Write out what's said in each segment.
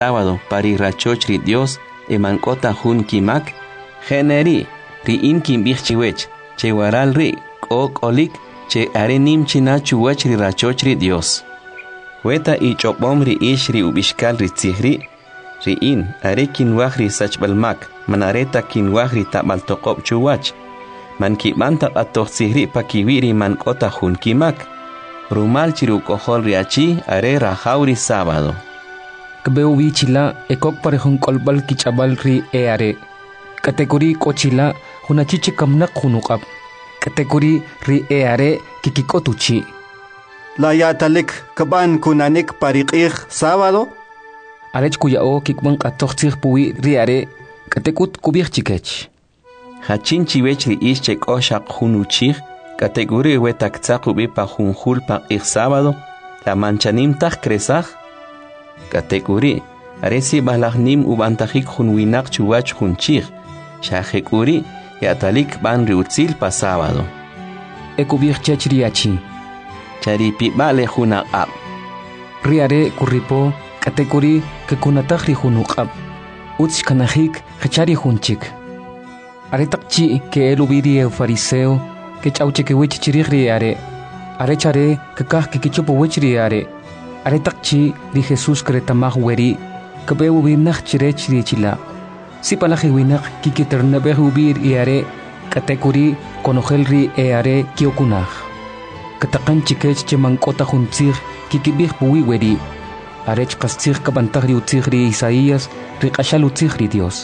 sábado pari rachoch ri Dios emankota hun kimak generi ri in kimbich chiwech che waral ri ok olik che arenim china chuwach ri rachoch ri Dios weta I chopom ri ish ri ubishkal ri tzihri ri in are kinwach ri sachbalmak manareta kinwach ri tabaltoqob chuwach man kibanta atoh tzihri pakiwiri mankota hun kimak rumal chiru kohol ri achi are rajauri sábado Kbeu bichila ekok parehun kolbal kichabal ri are kategori kochila hunachichi kamnak hunukap kategori ri are kikikotuchi la yatalik kaban kunanik pariqih sábado arech kuyao kikban qatoxtih puwi ri are katekut kubih chikech hachin chiwech ri ischek oshaq hunuchih kategori wetakzaqubi pa junjul pa sábado la manchanim taj kresaj kategori aresi balagnim ubantajik junwinak chuwach junchih shajekuri yatalik ban riutzil pa sábado ekubih chechriachi charipi bale junaqab riare kuripo kategori kekunatah ri junuqab utz kanajik khachari junchik aretakchi ke elubiri fariseo que chauche que wech chirigri are chare que kah que kichupo wechri are takchi di Jesús kretamah weri que be ubinach chirechri chila si palaje winach kikiterna be ubir are kategori konojelri are kiokunaj katakan chikech chemankota juntzig kikibih puwi weri arech qastzig kabantagri utzigri Isaías riqashal utzigri Dios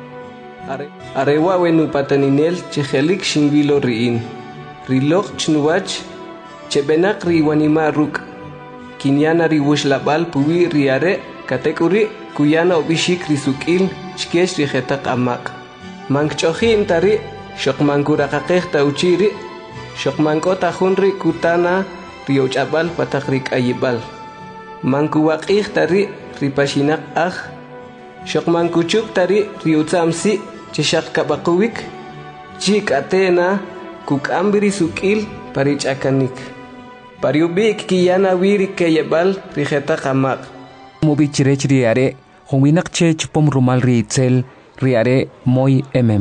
Arewa wenu pataninel chejelik shingvilo riin rilok chnuwach chebenak riwanima ruk kinyana riwushlabal puwi riare kategori kuyana obishik risukil chkesh rijetak amak mankchohin tari shokmankurakaqej tauchiri shokmankota junri kutana riochapal patakrik ayibal mankuwaqij tari ripashinak aj shokmankuchuk tari riutsamsi chishak kabakuwik chik atena kuk ambiri sukil parichakanik pariubik kiyana wiri keyebal rijeta kamak mubi chirech riare huminak che chupom rumal riitzel riare moy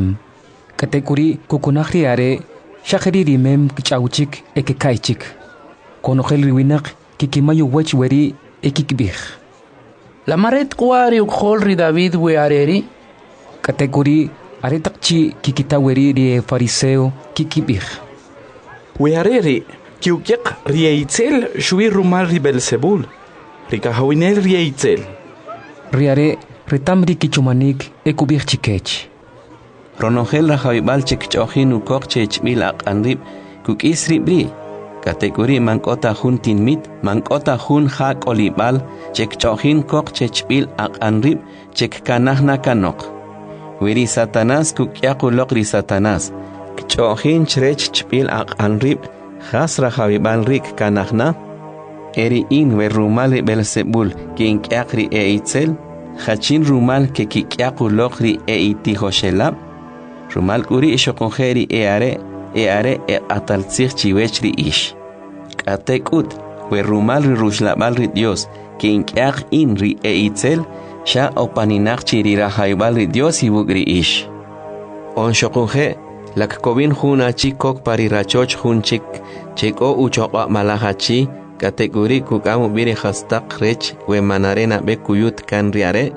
kategori kukunak riare shakiri rimem kichauchik ekekaichik konogel riwinak kikimayo wech weri ekikbih la maret kwari ukhol ri David we areri kategori aretakchi kikitaweri ri fariseo kikibih we areri kiukiq riaitzel shui rumal ri Belzebul rikahawinel riaitzel riare retamri kichumanik ekubih chikech ronogel rajaibal chekchojin ukok chechbil aqanrib kukisri bri kategori mankota hun tinmit mankota hun hak olibal chekchojin kok chechbil aqanrib chekkanahna kanok wiri Satanás kukyaqulok ri Satanás kchojin chrech chbil aqanrib khas rajaibal rik kanahna eri in we rumal Belzebul kinkyaqri eitzel khachin rumal ke kikyaqulok ri eitihoshelab rumal kuri shokonjeri eare ataltzig chiwechri ish katekut we rumal ri rushlabal ri Dios kinkyaq in ri eitzel sha opaninaq chiri rajaibal ri Dios ibugri ish on shokonje lak kovin juna chikok pari rachoch junchik cheko uchoqa malahachi kategori kukamu biri khastaq rech we manarena be kuyut kan riare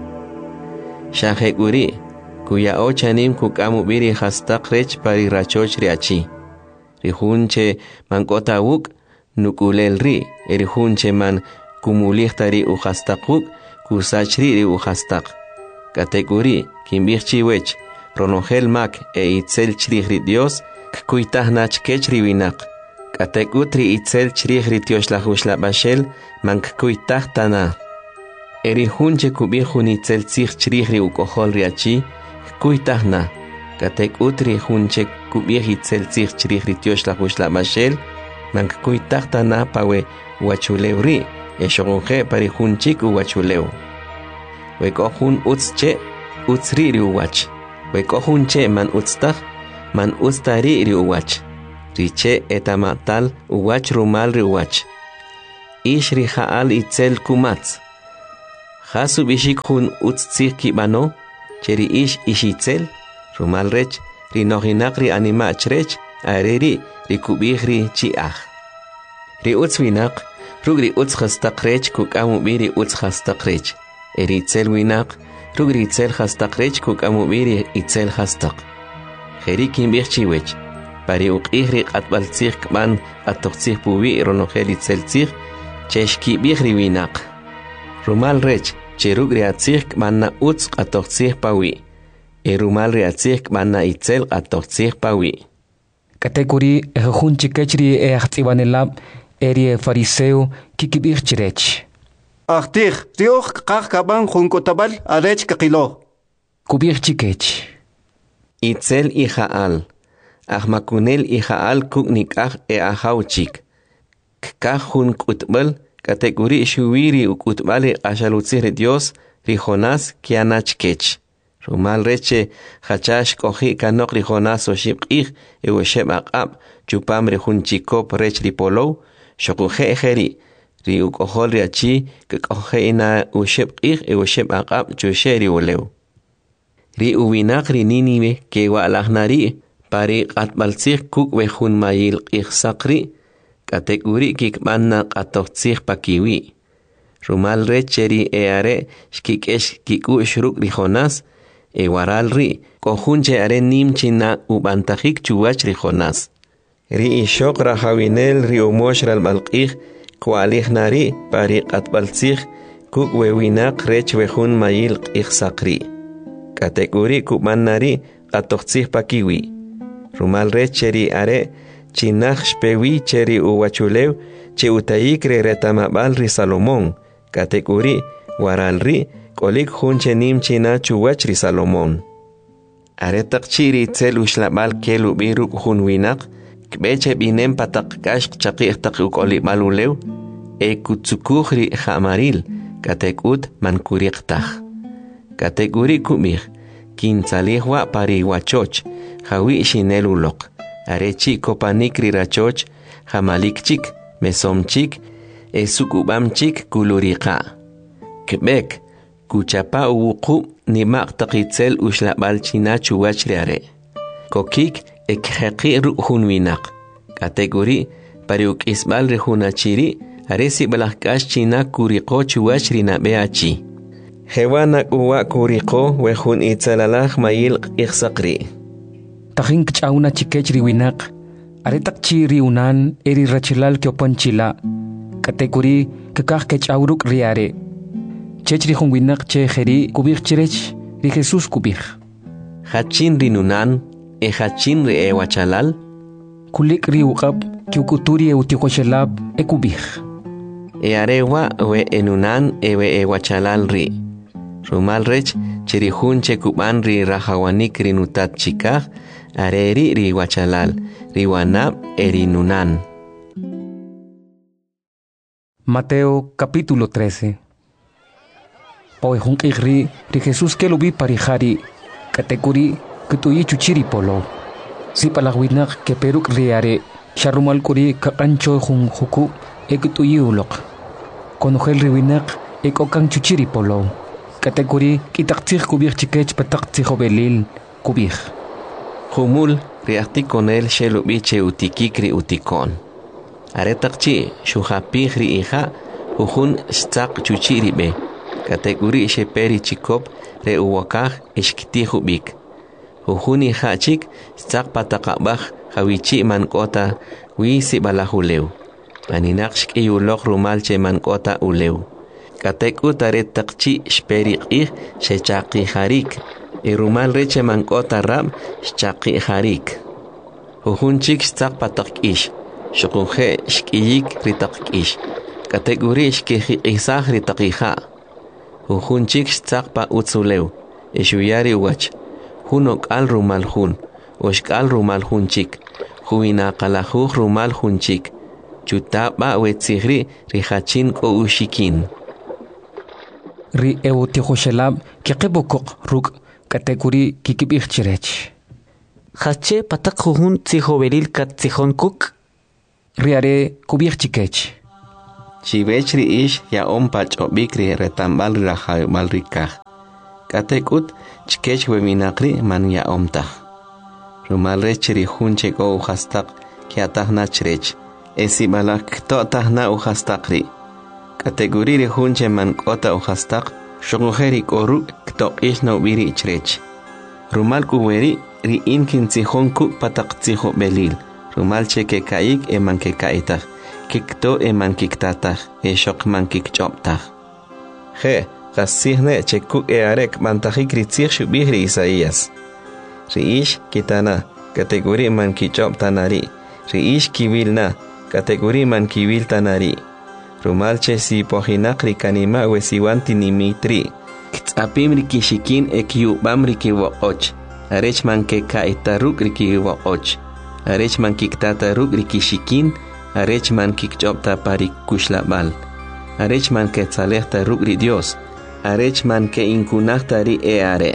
shajekuri kuya ochanim kukamu biri khastaq rech pari rachoch riachi rihunche mankota wuk nukulel ri erihunche man kumulihtari u khastaquk kusachri ri u khastaq kategori kimbirchi wech ronogel mak itzel chri Dios kuitahnach kechri winak kategutri itzel chri tioshla bashel mank kuitahtana erihunche kubihun itzel chri u kohol riachi kuitahna kategutri hunche kubih itzel chri tioshla bashel mank kuitahtana pawe wachulewri eshogonje parihunchik u wachuleu wekohun utzche utzri ri uwach wekohunche man utztah man ustari ri uwach riche etamatal uwach rumal ri uwach ish ri jaal itzel kumatz Jasu bishik hun utzig kibano, cheri ish ishitzel, rumal rech, ri nohinak ri anima chrech, areri ri kubihri chiach. Ri utzwinak, rug ri utzhastak rech kukamu biri utzhastak rech. Eri itzel winak, rug ri itzel hastak rech kukamu biri itzel hastak. Jeri kimbich chiwech, pari uqihri qatbaltzig kban atoxzig pubi ronogel itzel tzig, cheshki bihri winak. Rumal rech, cherug riatzig kbanna utz qatoxzig pawi. Rumal riatzig kbanna itzel qatoxzig pawi. Kategori ejun chikechri eachtibanelab eri fariseo kikibich chirech. Ahtig, Dios kaban junkotabal arech kakilo. Kubich chikech. Itzel ijaal. Ahmakunel ijaal kuknikaj ahauchik. Kajun kutbal kategori shuwiri ukutbali ashalutzir Dios rijonas kianachkech. Rumal reche hachash kohi kanok rijonas oshibqih ewesheb aqab chupam rejunchikop rech ripolo shokuje ejeri ri ukohol riachi kekoje ina ushibqih ewesheb aqab chusheri uleu. Ri uwinak ri ninive ke walahnari pari qatbaltzig kuk wejun mayil qihsaqri kategori kikmanna qatoxtzig pakiwi. Rumal recheri eare shkikesh kikushruk rijonas waral ri kohunche are nimchina ubantajik chuwach rijonas. Ri ishok rahawinel ri umosh ralbalqih kualih nari pari qatbaltzig kuk wewinak rech wejun mayil qihsaqri. Kategori kubannari qatoxtzig pakiwi. Rumal recheri are chinaj shpewi cheri uwachulew che utayik re retamabal ri Salomón. Kategori waral ri kolik hunche nimchina chuwach ri Salomón. Aretak chiri tzel ushlabal kelu biruk hun winak kbeche binem patak kash chaqih tak ukolibal ulew kutsukuj ri jamaril katekut mankuriqtaj. Kategori kumih kintzalihwa pari wachoch hawi shinel ulok arechi kopanik ri rachoch jamalikchik mesomchik sukubamchik kuluriqa. Kbek kuchapa uwuqub nimaq taqitzel ushlabal china chuwach riare. Kokik ekjeqi ru'jun winaq. Kategori pariuk isbal rejunachiri aresi balahkash china kuriqo chuwach rinabeachi. Hewanak uwa kuriqo wejun itzalalaj mayil iqsaqri. Tajin kchauna chikech riwinak aretak chi riunan eri rachilal kyopanchila. Kategori kekaj kechawruk riare. Chech rijun winak che jeri kubich chirech ri Jesus kubich. Hachin rinunan hachin ri ewachalal. Kulik riuqab kiukuturi eutijoshelab kubich. Arewa we enunan ewe ewachalal ri. Rumal rech cherihun che kuban ri rahawanik rinutat chikaj areri ri wachalal riwanab erinunan. Mateo capítulo 13. Poejun igri ri Jesus que lo vi parijari kategori kutuyi chuchiri polo. Si palagwinak que peruk riare sharumal kuri kakancho jun huku kutuyi ulok. Konogel riwinak okang chuchiri polo. Kategori kitaktig kubich chikech pataktig obelil kubich. Humul riaktik konel shelubiche utikikri utikon. Aretakchi shuhapig ri ija uhun stak chuchiri be. Kategori sheperi chikop re uwakaj ishktihubik. Uhun ija chik stak patakabaj hawichi mankota wisi balahuleu. Maninaksh iyulok rumalche mankota uleu. Katekut aretakchi shperi ij shechaqi harik. Rumal reche mankota rab shchaqi harik. Uhun chik stak patak ish. Shukunje shkiyik ritak ish. Kategori shkiji isaj ritakija. Uhun chik stak pa utzuleu. Ishuyari wach. Hunok al rumal hun. Oshkal rumal hun chik. Huina kalajuj rumal hun chik. Chutaba wetzigri rihachin ko ushikin. Ri eutijoshelab kikibokok ruk kategori kikibich chirech. Hache patak juhun tzijoveril kat tzijon kuk. Riare kubich chikech. chivech ri ish ya ompach obikri retambal rahaymal rikaj. Katekut chkech weminakri man ya omtaj. Rumal rech ri hunche go uhastak kiatah nachrech. Esibalak totahna uhastakri. Kategori ri hunche man kota uhastak shogujeri koru ktok ish no biri chrech. Rumal kuweri ri inkin tzihonku patak tziho belil. Rumal cheke kaik eman ke kaitaj. Kikto eman kiktataj shok man kikchoptaj. He, kasihne chekuk arek mantajik ritzih shubihri Isaías. Riish kitana, kategori man kichop tanari. Riish kivilna, kategori man kivil tanari. Rumalche si pohinak rikanima wesiwanti nimitri. Ktsapim rikishikin ekiubam rikiwoch. Arech man ke kaitaruk rikiwoch. Arech man kiktataruk rikishikin. Arech man kikchopta parik kushlabal. Arech man ke tzalehta rukri Dios. Arech man ke inkunahta ri are.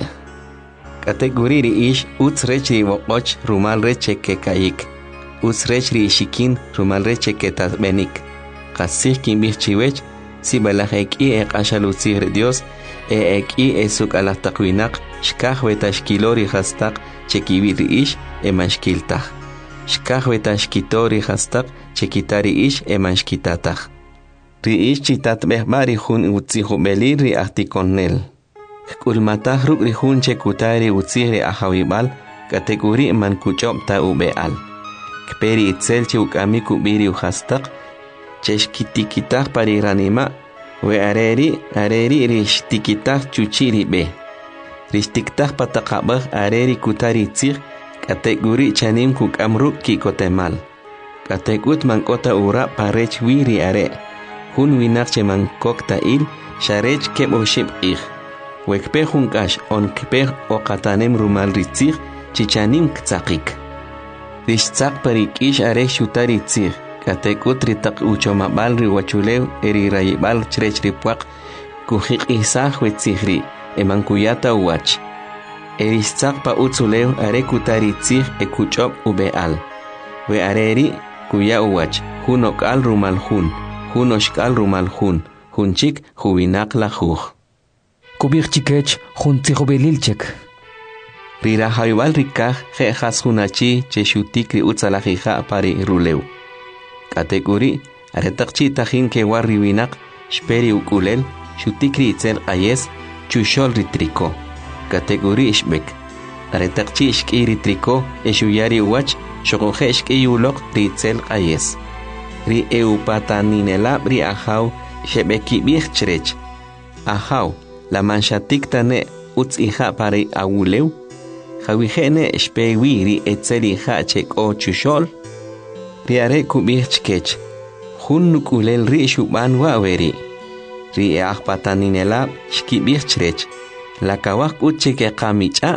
Kategori ri ish uts rech ri woch rumal reche ke kaik. Uts rech ri shikin rumal reche ke tatbenik. Kasih kimbih chiwech si balaj eki ek ashalutzih ri Dios eki esuk alahtakwinak shkaj wetashkilori hastak chekibi ri ish emanshkiltaj. Shkaj wetashkitori hastak chekitari ish emanshkitataj. Ri ish chitatbeh bari hun utzihu belir ri ahtikonnel. Kulmatah ruk ri hun chekutari utzih ri ahawibal kategori man kuchopta ubeal. Kperi itzel chukami kubiri uhastak cheshkitikitah pari ranima we areri rishtikitah chuchiri be. Rishtiktah patakabah areri kutari tzih kategori chanim kukamruk kikotemal. Kategut mankota ura parech wiri are. Hun winak che mankokta il sharech kebo shib ich. Wekpe hunkash on kpe okatanem rumal ritzih chichanim ktsakik. Rishtzak parik ish are shutari tzih. Katekut ritak uchomabal riwachulew eri rayibal chrech ripuak kuhik isah wetzihri emankuyata uwach. Erishtzak pa utzulew are kutari tzih ekuchop ubeal. We areri kuya uwach hun okal rumal hun oshkal rumal hunchik huwinak la juj. Kubir chikech hun tzihobelilchek. Rira haybal rikaj jejas hunachi cheshutik ri utzalajija pari rulew. Kategori aretakchi tajin ke warri winak shperi ukulel shutikri itzel ayes chushol ritriko. Kategori ishbek aretakchi ishkiri triko eshuyari uwach shogoje ishki ulok ritzel ayes. Ri eupataninelab ri ahaw shebeki bichrech. Ahaw la manshatik tane utz hija pari awulew. Jawijene shpewi ri etzel hija chek o chushol. Riare kubih chkech. Hun nukulel ri shuban waweri. Ri ahpataninelab shkibih chrech. La kawak utcheke kamicha.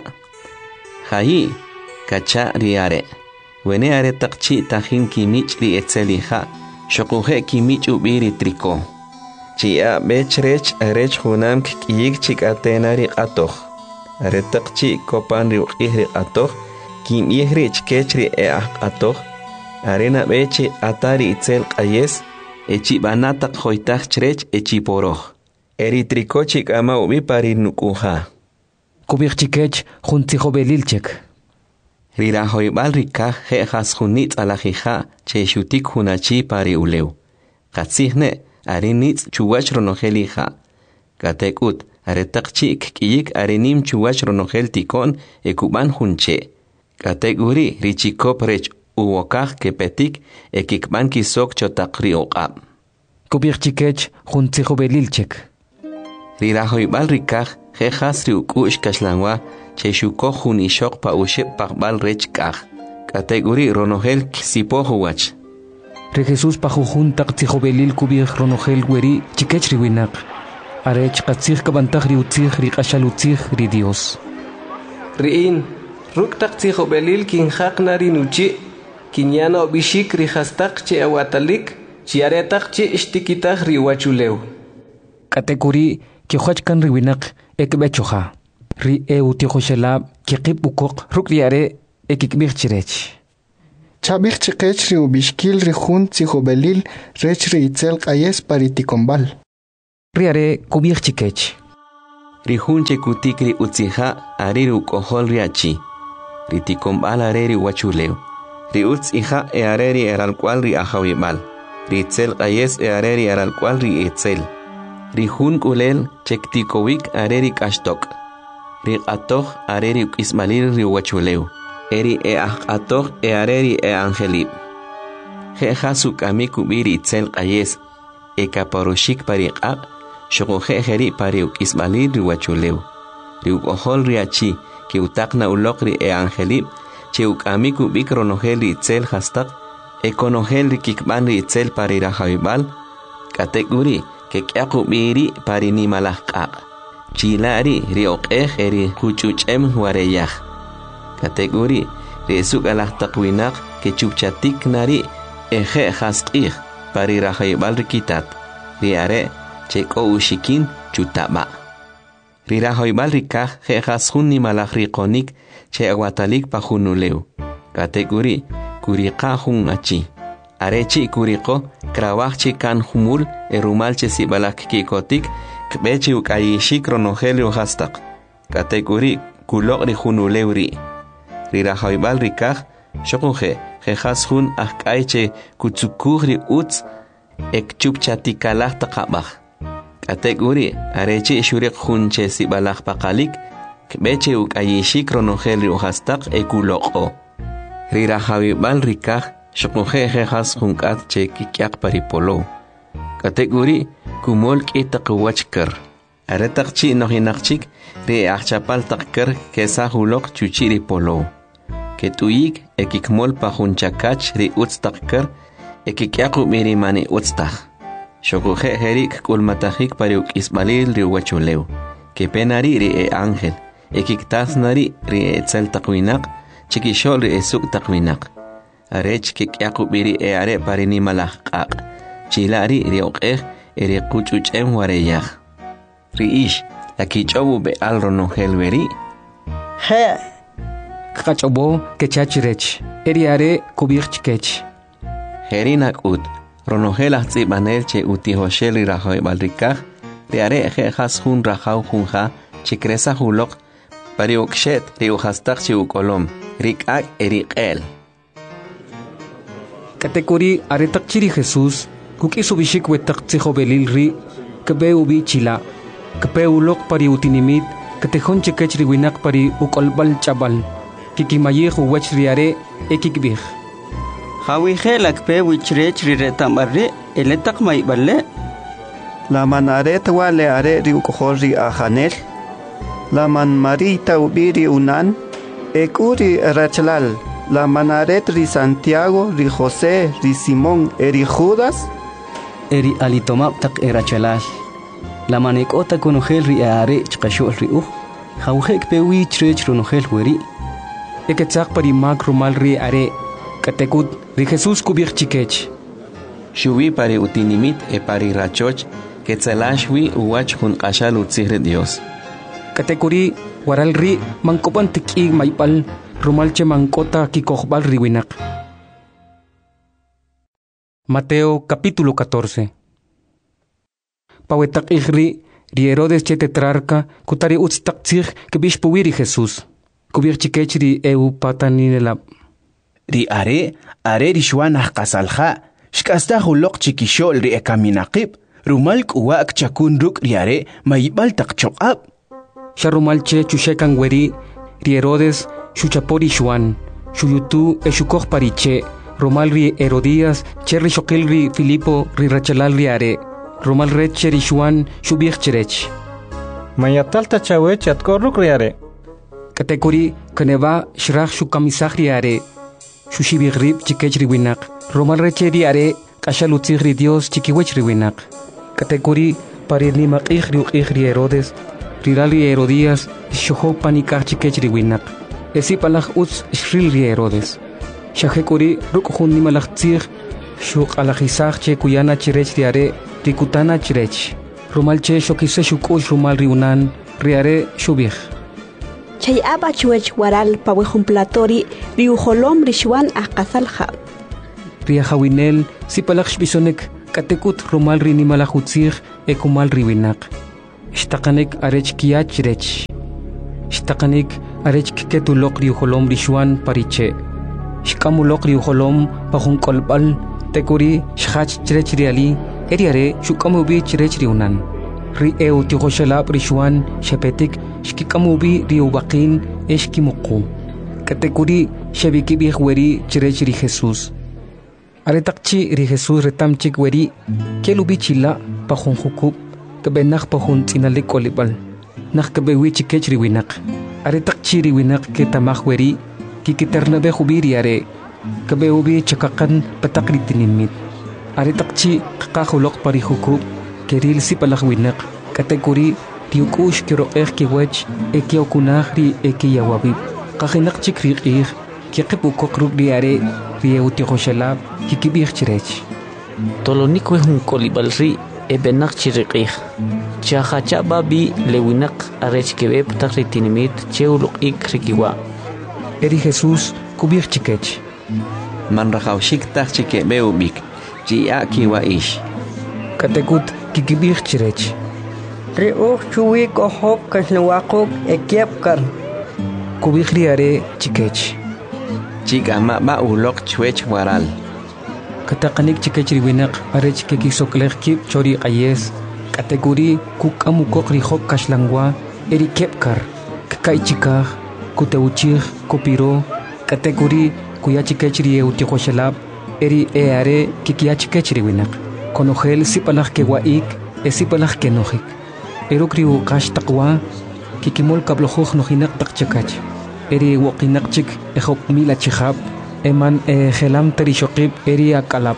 Hayi kacha riare. Wene are takchi tajin kimich ri etzeliha. Shokuje kimich ubiri triko. Chia bechrech arech hunam kiyik chikatena ri atoh. Are takchi kopan ri ukihri atoh. Kim ihri chkechri atoh. Arena beche atari itzel ayes. Echi banatak hoitach chrech echi poroh. Eri triko chik ama ubi pari nukuha. Kubir chikech hun tzihobelilchek. Rira hoibal rikaj jejas hunitz alajija che shutik hunachi pari ulew. Katzihne arinitz chuwach ronojelija. Katekut aretakchi kiyik arinim chuwach ronojel tikon ekuban hunche. Kategori richikop rech uwokaj kepetik ekikban kisok chotakri oqab. Kubir chikech hun tzihobelilchek. Rira hoibal rikaj jejas riukush kashlanwa che shuko hun ishok pa ushep pakbal rech kaj. Kategori ronojel sipohuwach. Re Jesús pajujun tak tzihobelil kubir ronojel weri chikech riwinak. Arech katzih kabantaj riutzih riqashalutzih ri Dios. Riin ruk tak tzihobelil kinjak nari nuchi kinyana obishik rihastak che awatalik chiaretak che ishtikitaj riwachulew. Kategori kihuachkan riwinak ekbechoja. Ri eutihoshelab kikip ukok ruk riare ekikbir chirech. Chabik chiqech ri ubishkil ri jun tzihobelil rech ri itzel qayes paritikombal. Riare kubik chikech. Ri jun chekutik ri utzija ari ri ukohol ri achi. Ri tikombal are ri wachuleo. Ri utzija e are ri al cual ri ajawibal. Ri itzel qayes e are ri al cual ri itzel. Ri jun kulel chektikowik are ri kashtok. Ri atoh are ri ukismalil ri wachuleo. Eri e atoh e areri e angelib. Jeja su kamiku biri itzel qayes. E kaparoshik pariqab. Shoko jejeri pariuk ismalil riwachuleu. Riuk ohol riachi. Ki utakna ulokri e angelib. Che ukamiku bikronogel ri itzel hastak. E konogel ri kikban ri itzel parirajawibal. Kateguri ke kyaku biri parinimalahqaq. Chilari ri okej eri kuchuchem wareyaj. Kategori resuk alaqtaqwinaq ke chupchatik nari eje jasqij parirajayibal rikitat riare cheko ushikin chutaba rirajayibal rikaj je jasjun nimalaj riqonik che aguatalik pajunuleu kategori kuriqa jun achi arechi kuriqo krawajchi kan humul erumalche sibalak kikotik kbechi ukayishik ronogelio hastaq kategori kuloq ri junuleu ri Rirajawibal rikaj, shokunje, jejas jun ajkaiche kutsukugri utz, ek chupchatikalaj taqabaj. Kategori, arechi shurik jun che sibalaj pakalik, kbeche ukayishik ronogel riojastak ekuloko. Rirajawibal rikaj, shokunje jejas jun kat che kikyak paripolo. Kategori, kumol kitaqwachkar. Aretakchi nohinakchik, ri achapal takkar kesa hulok chuchiri polo. Ketuyik ekikmol pajunchakach ri utztakkar ekikyaku mirimani utztak. Shokuje herik kulmatajik pariuk ismalil ri wachuleu. Kepenari ri e ángel. Ekiktasnari ri e tzal takwinak. Chikishol ri e suk takwinak. Arech kikyaku miri e are parinimalajqaq. Chilari ri okej eri kuchuchem wareyaj. Ri ish lakichobu be al ronogelveri. He. Kachobo kechachirech. Eriare kubirchkech. Herinak ut. Ronogelah tsibanel che utihoshel rajoy balrikaj. Riare jejas jun rajau junja. Chikresa julok. Pariukshet riujastak chiukolom. Rikak erikel. Kategori aretak chiri Jesús. Kukisubishik wetak tzihobelil ri. Kebeubi chila. Kepeulok pari utinimit. Ketejón chekech riwinak pari ukolbal chabal. Kikimayej uwech riare ekikbij. Hawijel akpe wichrech riretambarri eletak maiballe. La manaret wale are ri ukohori ajanel. La man marita ubiri unan. Ekuri rachlal. La manaret ri Santiago, ri José, ri Simón, eri Judas. Eri alitomap tak erachalal. La manekota konogel ri are chqashol ri uj. Hawjek pe wichrech ronogel weri. Eketzak pari mag rumal ri are. Katekut ri Jesús kubir chikech. Shubi pari utinimit e pari rachoch. Ketzalashwi uwach jun qashal utzihre Dios. Katekuri waral ri mankopan tiki maipal rumalche mankota kikojbal riwinak. Mateo capítulo 14. Pawetak ihri ri Herodes che tetrarca kutari utztak tzig kebish puwiri Jesús. Kubir chikech ri eu pataninelab. Ri are ri shwanah qasalja. Shkasta hulok chikishol ri ekaminaqib. Rumalk uwak chakun ruk ri are maibal tak chokab. Sharumalche chushekan weri ri Herodes shuchapori shwan. Shuyutu eshukoj pariche. Romal ri Herodías cherri shokil ri Filipo ri rachalal ri are. Romal reche ri shwan shubich cherech. Mayatalta chawech atkorruk ri are. Katekuri kaneva shrach shukamisach ri are. Shushibigrib chikech ri winak. Romal reche ri are kashalutzig ri Dios chikiwech ri winak. Katekuri parirni maqij ri uqij ri Herodes. Rirali Herodías shoho panikach chikech ri winak. Esi palach utz shril ri Herodes. Shahekuri rukjun nimalach tzig shuk alajisach che kuyana chirech ri are rikutana chirech. Rumal che shokise shukush rumal ri unan ri are shubich. Chay aba chuech waral pawejun platori ri ujolom ri shwan akasalja. Riajawinel sipalaksh bisonek katekut rumal rinimalajutzig ekumal riwinak. Shtakanek arech kiach rech. Shtakanek arech ketulok riuholom rishuan pariche. Shkamulok riuholom pahun kolbal tekuri shach rech riali eriare shukamubi rech riunan. Rieu tihoshalab rishuan shepetik shkikamubi riubakin eshkimuku. Katekuri shabikibih weri rech ri Jesus. Aretakchi ri Jesus retamchik weri kelubi chila pahun hukub kebenak pahun tinalik kolibal nak kebewi chikech riwinak aretakchi riwinak ke tamak weri kikiternabe hubiri are kebeubi chakakan patakri tinimit aretakchi kakahulok pari hukub keril sipalak winak kategori tiukush kiroeh kiwech ekiokunah ri ekiyawabib kahinak chikriqih kikipukok rugri are rieuti hoshalab kikibih chirech Tolonikwe hun kolibal ri ebenak chiriqih chahacha babi lewinak arech kebeb takritinimit cheuluk ik rikiwa eri Jesus kubir chikech man rahawshik tak chikebeubik chia kiwa ish katekut kikibir chirech Riuh chuwik ohok kasnawakok ekiapkar kubir riare chikech chikama ba ulok chwech waral katakanik chikech riwinak arech kekisoklech kip chori qayes kategori kukamukok rihok kashlangwa eri kepkar kakaichikah kuteuchih kopiro kategori kuyachikech rieuti hoshalab eri eare kikiachikech riwinak konojel sipalaj kewaik esipalaj kenojik erokriu kash taqwa kikimol kablojuj nojinak takchakach eri woqinakchik ejok mila chihab eman gelam terishokib eri akalab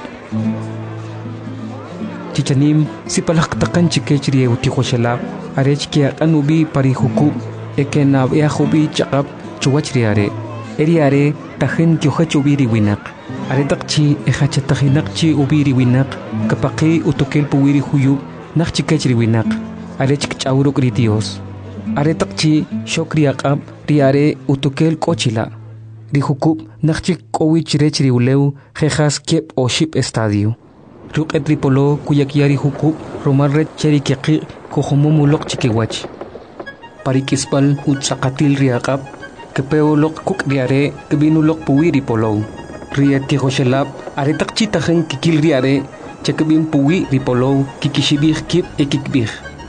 chichanim sipalak takan chikech rieuti hoshalab arech kia anubi pari hukub ekenab eahubi chakab chuwach riare eri are tajen kiohach ubiri winak are takchi ejachatahinakchi ubiri winak kapaki utokel puwiri huyub nak chikech riwinak arech kchauruk ri Dios are takchi shokri akab riare utokel kochila Rihukub nakchik kowich rech riuleu jejas kep o ship estadio. Ruk etripolo kuyakiari hukub romar rech cherikeki kohomumulok chikiwach. Parikispal utsakatil riakap kepeolok kuk riare kebinulok puwiri polo. Rieti hoshelab aretak chitajen kikil riare chekebin puwi ripolo kikishibih kip ekikbih.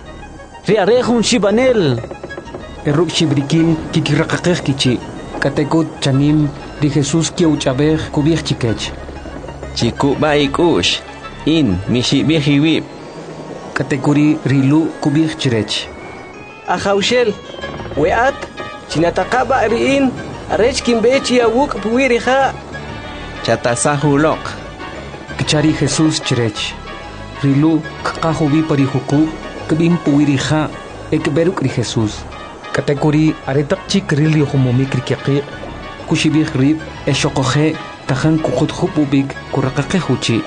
Riare hun shibanel. Eruk shibrikin kikirakakeh kichi. Katekut chanim di Jesus kiuchabeh kubih chikech. Chiku baikush in mishibihiwib. Kategori rilu kubih chirech. Ahaushel weat chinatakaba riin arech kimbechi awuk puwiriha chatasahulok. Kichari Jesus chirech. Rilu kakahubi parihuku kebim puwiriha ekberuk ri Jesus. Kategori aretak chik rili homomik rikiqi kushibih rib eshokoje tajan kukutjupubik kurakaqe huchi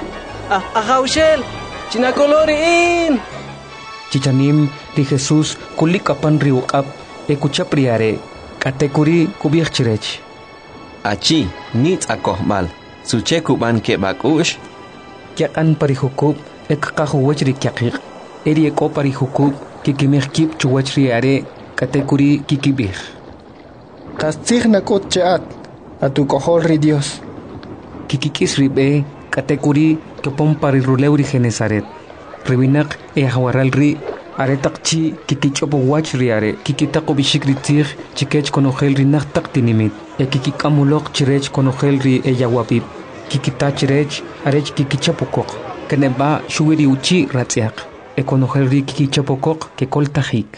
ahaushel chinakoloriin chichanim di Jesus kulikapan riuqab ekuchapriare kategori kubih chirech achi nit akohmal suche kuban ke bakush kyakan parihukub ekqahuwach rikiqiq eri eko parihukub kikimehkip chuwachriare kategori kikibih. Kastig nakot chaat atu kohol ri Dios. Kikikis ribe kategori kepom pari ruleuri Genesaret. Ribinak hawaral ri aretakchi kikichopo wach riare kikitako bishikritir chikech konogel ri naktak tinimit. Kikikamulok chirech konogel ri yawabib. Kikita chirech arech kikichapokok. Keneba shuwiri uchi ratziak. Konogel ri kikichapokok ke koltajik.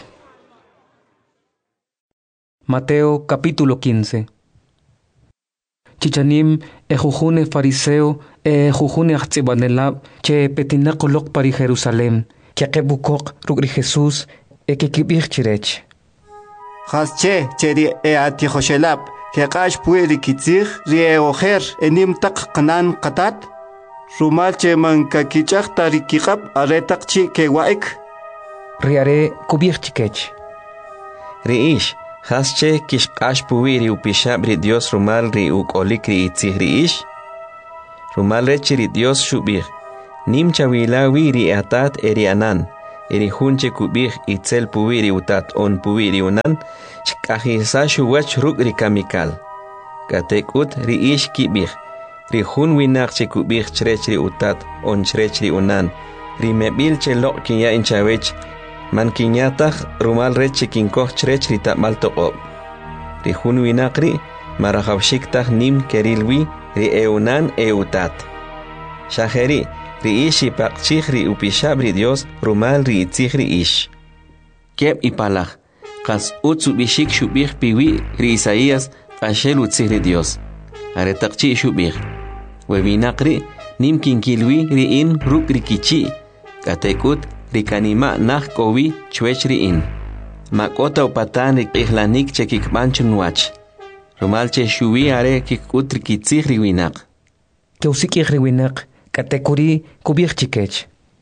Mateo capítulo 15. Chichanim ejujune fariseo ejujune achzibanelab che petinakolok pari Jerusalem kiakebukok rugri Jesus ekikibich chirech. Hasche cheri ati hoshelab kekash pueri kitzig rieoher enim tak kanan qatat rumal che man kakichak tarikikab aretak chi kewaik riare kubich chikech. Riish Hasche kishqash puwiri upishab ri Dios rumal ri ukolik ri itzih riish rumal rech ri Dios shubih nim chawilawi ri atat eri anan eri hunche kubih itzel puwiri utat on puwiri unan chkahisa shuwach ruk ri kamikal katekut ri ish kibih ri hun winak che kubih chrech ri utat on chrech ri unan ri mebil che lok kinya inchawech man kinyatah rumal rech kinkoh chrech ri tamal toqob ri hun winak ri marahawshiktah nim kerilwi ri eunan eutat shaheri ri ishi paqchih ri upishab ri Dios rumal ri itzih ri ish keb ipalach qas utsu bishik shubih piwi ri Isaías ashel utzih ri Dios aretaqchi shubih webinaqri nim kinkilwi ri in ruk ri kichi katekut ri kanima nah kowi chwech ri in makota upatan ri ihlanik chekikbanchun wach rumal che shuwi are kikut ri kitzih ri winaq Keusik ri winaq katekuri kubih chikech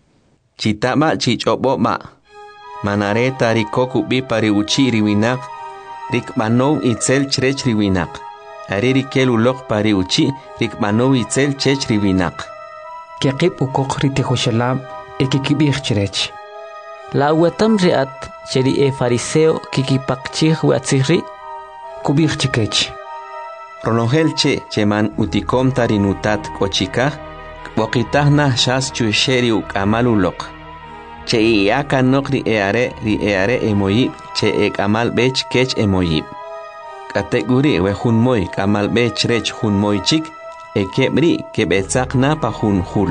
chitama chichobo ma manareta ri kokubi pari uchi ri winaq rikmanov itzel chrech ri winaq are ri kelulok pari uchi rikmanov itzel chech ri winaq Kekip ukok ri tehoshalab ekikibih chrech La watam riat cheri e fariseo kikipakchih watzihri kubih chikech Ronogel che man utikom tarinutat kochikah Bokitah nah shas chusheri ukamalulok. Che iaka nokri eare emoyib che ekamal bech kech emoyib. Kategori we hunmoy kamal bech rech hunmoy chik ekebri kebetzak na pa hunhul.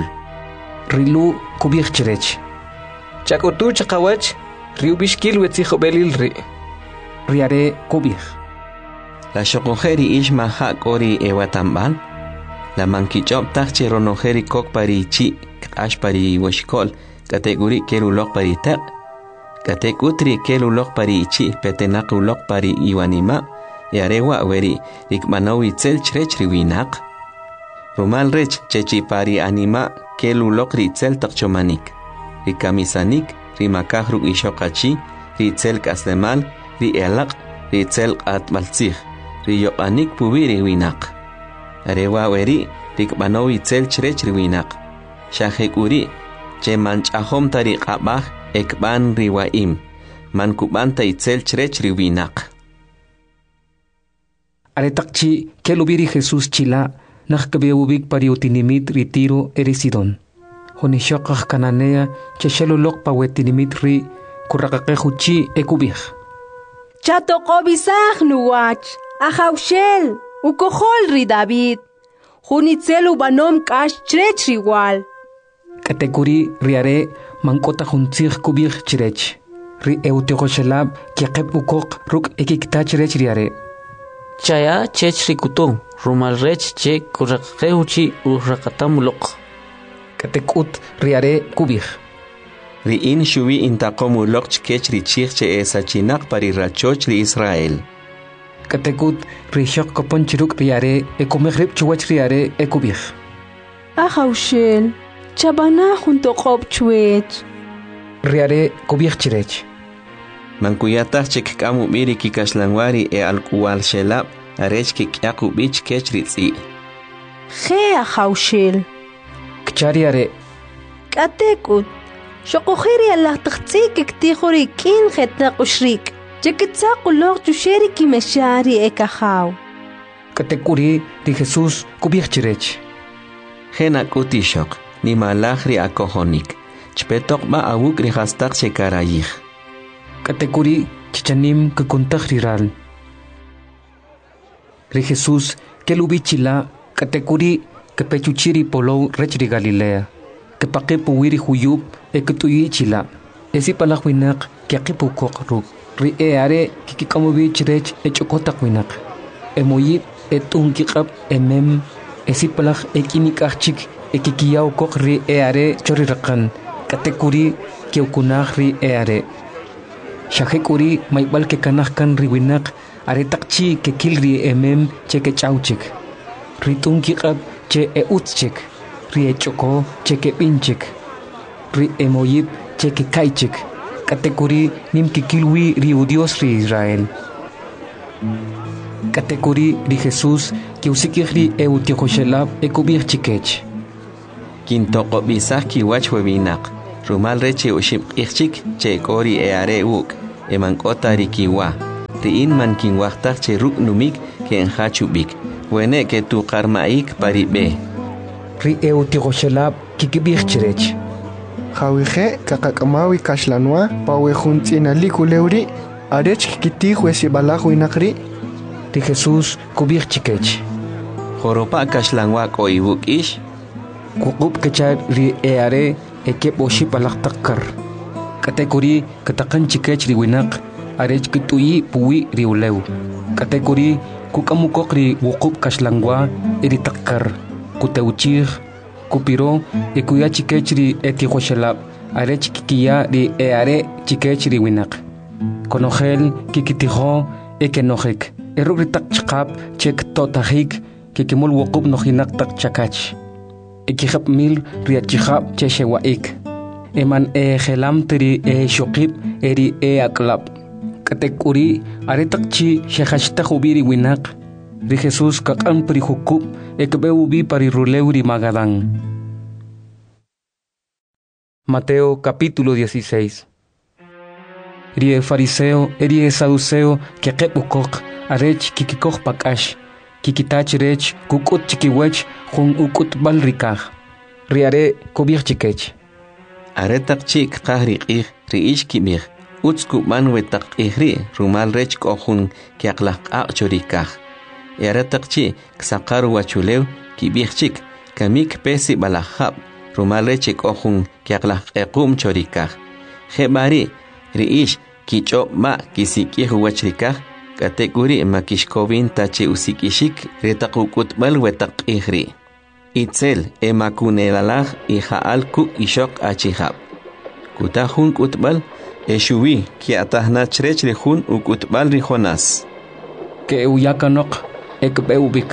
Rilu kubih chrech Chakotu chakawach riu bishkil wetzijo belil ri. Riare kubih La shokojeri ishma hak ori ewatambal. La mankichop tache ronojeri kok pari chi ash pari washkol kategori kelulok pari tak katekutri kelulok pari chi petenak ulok pari iwanima yarewa weri ikmanawi tsel chrech riwinak rumal rech chechi pari anima kelulok ritzel takchomanik rikamisanik rimakahru ishokachi ritzel kaslemal ri elak ritzel atmaltzih riyokanik puwiri winak Arewa weri rikbanaw itzel chrech riwinak. Shahekuri che manchahom tariqabah ekban riwaim. Mankubanta itzel chrech riwinak. Aretakchi kelubiri Jesús chila nakkabeubik pariutinimit ritiro erisidon. Honishokah kananea che shelulok pawetinimit ri kurakaqehuchi ekubih. Chatokobisah nuwach ahawshel. Ukohol ri David, junitzelu banom kash chrech riwal. Kategori riare mankota juntzig kubih chrech. Ri eutegoshelab kiaqeb ukok ruk ekikta chrech riare. Chaya chech rikuto, rumal rech che kurakeuchi urakatamulok. Katekut riare kubih. Ri in shuvi intakomulok chkech richich che esachinak pari rachoch ri Israel. Katekut rishok kopon chiruk riare ekumehrib chuwach riare ekubih. Ahawshel, chabana junto qob chuech. Riare kubih chirech. Mankuyatach chekkamu miri kikashlanwari alkuwal shelab arech kikyaku bich kech ritzi. He ahawshel. Kchariare. Katekut, shokohiri Allah tachtsi kiktihuri kin hetnak ushrik. Chekitsaku log chusheri kimeshari ekahaw. Katekuri di Jesús kubih chirech. Hena kutishok ni malahri akohonik. Chpetok ba awuk rihastak shekarayih. Katekuri chichanim kukuntah riral. Ri Jesús kelubichila katekuri kepechuchiri polo rechri Galilea. Kepakepu wiri huyub ekutuyi chila. Esi palahwinak kiakipu kokruk. Ri eare kikikamubi chirech echokotak winak. Emoyib etunkikab emem esipalak ekinikachik ekikiyaw kok ri eare chorirakan. Katekuri kiukunah ri eare. Shahekuri maibal ke kanahkan ri winak aretakchi ke kilri emem che ke chauchik. Ri tunkikab che eutchik. Ri echoko che ke pinchik. Ri emoyib che ke kaichik. Katekuri nim kikilwi ri Dios ri Israel. Katekuri ri Jesús que usikiri eutiochoshelab ekubir chikech. Kintoqobisaj kiwach webinak. Rumal reche uship ichik che kori are uk. Emankota rikiwa. Riin man kinwachtak che ruk numik ke enhachubik. Wene ke tu karmaik paribe. Ri eutigoshelab kikibich chirech. Jawije kakakamawi kashlanwa pawe juntina likuleuri arech kikiti huesi balajo inakri. Ri Jesús kubich chikech. Joropa kashlanwa ko ibuk ish. Kukub kechar ri eare ekep oship alak takkar. Katekuri katakan chikech ri winak arech kituyi puwi ri ulew. Katekuri kukamukok ri wukub kashlangwa iri takkar. Kuteuchir kupiro ikuya chikechri etijoxelab are chikiya ri eare chikechri winak konogel kikitijo ekenojek erugritak chqap chek totajik kikimul wuqub nojinak tak chakach ekijab mil riachijab cheshewaik eman gelam tri shoqib eri aklab katekuri are takchi shehashta jubiri winak Ri Jesús kakan prihukub ekbeubi pariruleuri magadán. Mateo capítulo 16. Rie fariseo eri saduceo kekebukok arech kikikok pakash kikitach rech kukut chikiwech jun ukut balrikaj. Riare kubir chikech. Are takchik kahriqih riish kibir utsku manwetak ihri rumal rech kohun kiaklaq chorikaj. Yaratakchi ksaqar wachulew kibirchik kamik pesi balahab rumalechik ohun kiaklaq equm chorikaj jebari riish kich'ob ma kisikij wachrikaj katekuri makishkobin tachi usikishik retaqukutbal wetaq ihri itzel emakunelalaj ijaal ku ishok achihab kutajun kutbal eshuwi kiatajnachrech rejun ukutbal rijonas ke uyakanok ekbeubik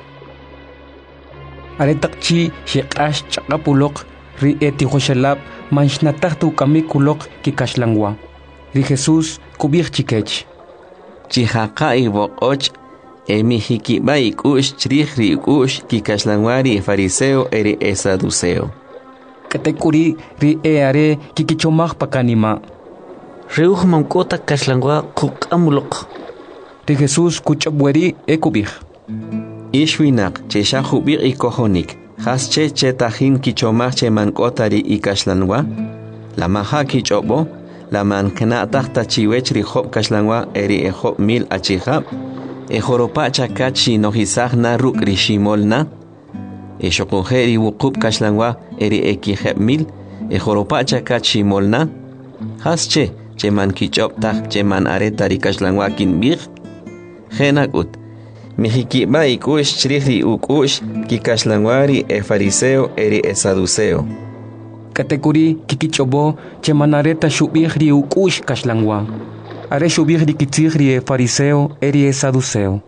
aretakchi shiqash chaqapulok ri etijoshelab manshnatahtu kamikulok kikashlangwa ri Jesús kubich chikech chihaqa iboqoch emihikiba ikush chrij ri ikush kikashlangwari fariseo eri saduceo katekuri ri eare kikichomaj pakanima Reuj mankota kashlangwa kukamulok Ri Jesús kuchabweri ekubij. Ishwinak chesha jubir ikojonik. Has che tajin kichomach che mankotari ikashlanwa. La maha kichobo. La mankna tahta chiwech rijob kashlanwa eri ejob mil achihab. Ejoropa chakachi nohisaj na ruk rishimolna. Eshokujeri wukub kashlanwa eri ekijeb mil. Ejoropa chakachi molna. Has che man kichob taj che man aretari kashlanwa kinbir. Genakut Mijikiba ikush chrihri ukush kikashlangwari fariseo eri saduceo Katekuri kikichobo chemanareta shubihri ukush kashlangwa are shubihri kitzihri fariseo eri saduceo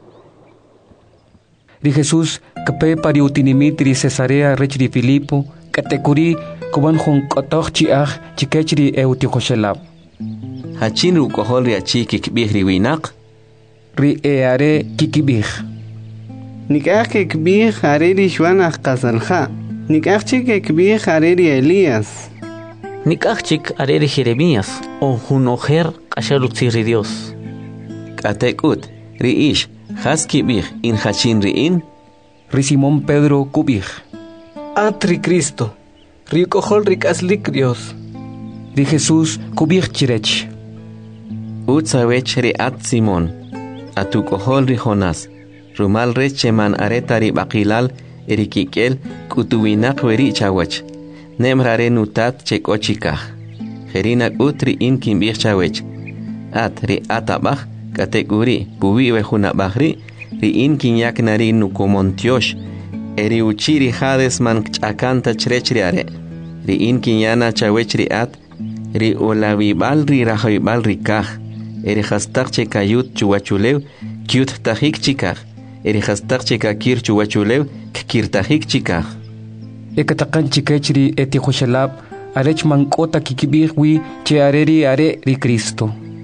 Ri Jesús kape pari utinimitri Cesarea rechri Filipo katekuri kuban jun kotoch chiaj chikechri eutijoshelab Hachinru koholri achi kikbihri winak Ri eare kikibij. Nikaj kikbij areri shwanaj qasalja. Nikaj chik kikbij areri Elías. Nikaj chik areri Jeremías. O junojer qashalutziri Dios. Katekut, ri ish, has kibij in hachin riin? Ri Simón Pedro kubij. Atri Cristo. Ri kohol rikaslik Dios. Ri Jesús kubij chirech. Utsawech ri at Simón. Atukohol ri Jonás, rumal recheman aretari bakilal erikikel kutuwinak weri chawach, nemrare nutat chekochikaj, jerinak utri in kimbir chawech, at ri atabaj, kateguri puwi wejunabajri, ri in kinyak nari nukomontiosh, eri uchiri hades man chakanta chrechriare, ri in kinyana chawech ri at, ri olavibal ri rajoibal ri kaj, eri hastak chekayut chuwachulew kyut tajik chikaj eri hastak chekakir chuwachulew kir tajik chikaj ekatakan chikechri etijoshelab arech mankota kikibihwi che areri are ri Cristo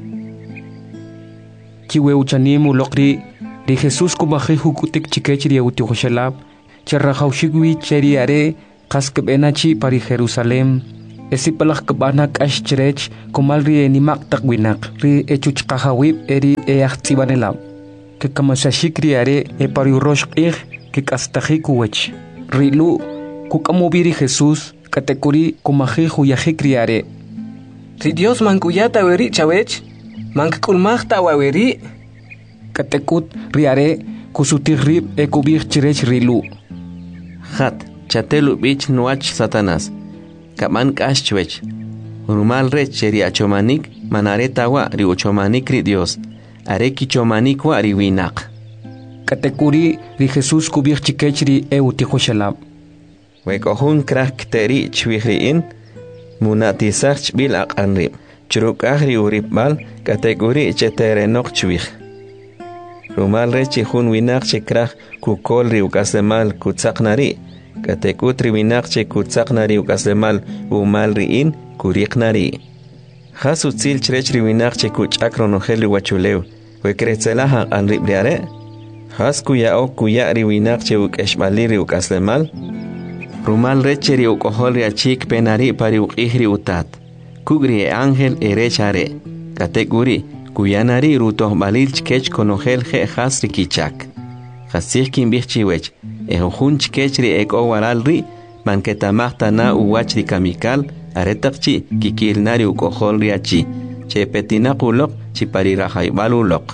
kiwe uchanim ulokri ri Jesús kubaji hukutik chikechri etijoshelab che rajaushigwi cheri are qas kebenachi pari Jerusalem esipalak kebana kash cherech komal ri nimak takwinak ri echuch kahawib eri eachtibanela ke kamasashikri are e pari rosh ir ke kastahi kuwech rilu kukamubiri Jesús katekuri kumahi huyahikri are ri Dios mankuyata weri chawech mankulmachta waweri katekut ri are kusutirrib e kubir cherech rilu Hat chatelu bich nuach Satanás Kaman kashchwech Rumal rech cheri achomanik manareta wa ri uchomanik ri Dios Areki chomanik wa ri winak Katekuri ri Jesús kubir chikechri e utihoshalab Wekohun krak teri chwihriin Munatisach bil aqanrib Churukah ri uribal katekuri cheterenok chwih Rumal rech hun winak chikrah kukol ri ukasemal kutsaknari Katekutri winakche kutsaknari ukasemal umal riin kuriknari. Hasu tsil chrechri winakche kuchakronogeli wachuleu. Wekretzelaha anribriare. Has kuya o kuya ri winakche ukeshmaliri ukasemal. Rumal recheri ukoholri achik penari pari ukihri utat. Kugri e ángel erechare. Katekuri kuyanari rutohbalil chkech konogel je hasri kichak. Hasih kimbichiwech. Ehun chkechri eko waralri manketamahta na uwachri kamikal aretakchi kikilnari ukoholri achi chepetinakulok chiparirajaibalulok.